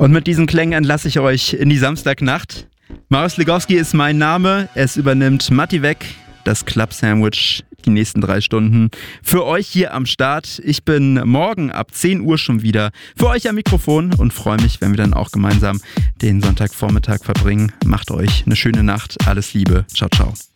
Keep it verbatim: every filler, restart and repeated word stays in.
Und mit diesen Klängen entlasse ich euch in die Samstagnacht. Marius Legowski ist mein Name. Es übernimmt Matti Weg, das Club Sandwich, die nächsten drei Stunden für euch hier am Start. Ich bin morgen ab zehn Uhr schon wieder für euch am Mikrofon und freue mich, wenn wir dann auch gemeinsam den Sonntagvormittag verbringen. Macht euch eine schöne Nacht. Alles Liebe. Ciao, ciao.